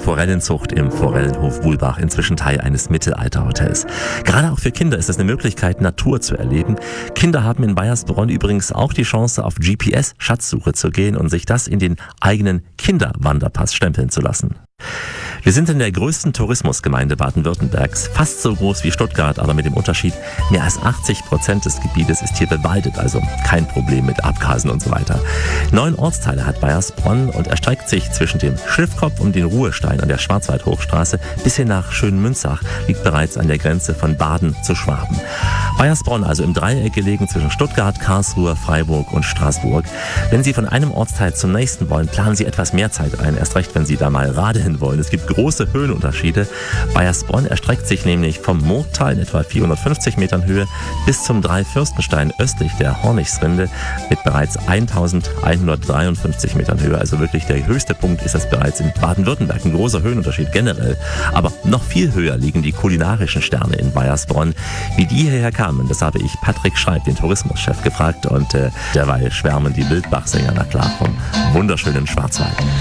Forellenzucht im Forellenhof Bulbach, inzwischen Teil eines Mittelalterhotels. Gerade auch für Kinder ist es eine Möglichkeit, Natur zu erleben. Kinder haben in Baiersbronn übrigens auch die Chance, auf GPS-Schatzsuche zu gehen und sich das in den eigenen Kinderwanderpass stempeln zu lassen. Wir sind in der größten Tourismusgemeinde Baden-Württembergs, fast so groß wie Stuttgart, aber mit dem Unterschied, mehr als 80% des Gebietes ist hier bewaldet, also kein Problem mit Abgasen und so weiter. 9 Ortsteile hat Baiersbronn und erstreckt sich zwischen dem Schiffkopf und den Ruhestein an der Schwarzwaldhochstraße bis hin nach Schönmünzach, liegt bereits an der Grenze von Baden zu Schwaben. Baiersbronn also im Dreieck gelegen zwischen Stuttgart, Karlsruhe, Freiburg und Straßburg. Wenn Sie von einem Ortsteil zum nächsten wollen, planen Sie etwas mehr Zeit ein, erst recht, wenn Sie da mal radeln wollen. Es gibt große Höhenunterschiede. Baiersbronn erstreckt sich nämlich vom Murgtal in etwa 450 Metern Höhe bis zum Dreifürstenstein östlich der Hornichsrinde mit bereits 1153 Metern Höhe. Also wirklich der höchste Punkt ist das bereits in Baden-Württemberg. Ein großer Höhenunterschied generell. Aber noch viel höher liegen die kulinarischen Sterne in Baiersbronn. Wie die hierher kamen, das habe ich Patrick Schreib, den Tourismuschef, gefragt. Und derweil schwärmen die Wildbachsänger, na klar, vom wunderschönen Schwarzwald.